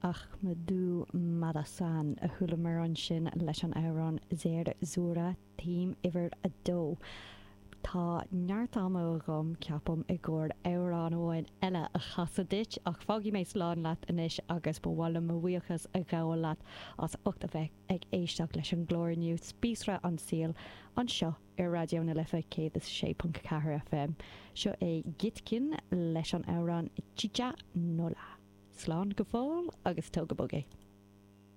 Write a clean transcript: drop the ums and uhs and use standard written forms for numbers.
ach madú madasan a thula mar an sin leis an árán zéir zúra tím iver a dó. Tá neart am gom ceapam i ggur árán óin eile a chasadit ach fági méid sláán leat inis agus bhla mhuiachas a gáil leat as 8 bheith ag éisteach leis an glóirniu spísra an síl an seo ar radio na lifa 106.4 FM. Seo é gitcin leis an árán Tija Nola. Slán go fáil agus tóga bogé.